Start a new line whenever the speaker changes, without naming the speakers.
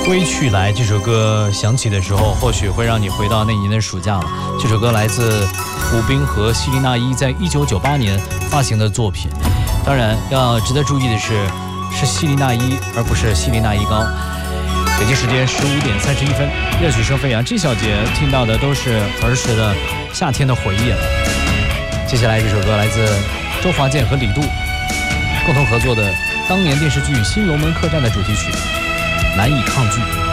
归去来这首歌响起的时候，或许会让你回到那年的暑假了。这首歌来自胡兵和希林娜依在1998年发行的作品。当然，要值得注意的是希林娜依，而不是希林娜依高。北京时间15点31分，乐曲声飞扬。这小节听到的都是儿时的夏天的回忆了。接下来这首歌来自周华健和李杜共同合作的当年电视剧《新龙门客栈》的主题曲《难以抗拒》。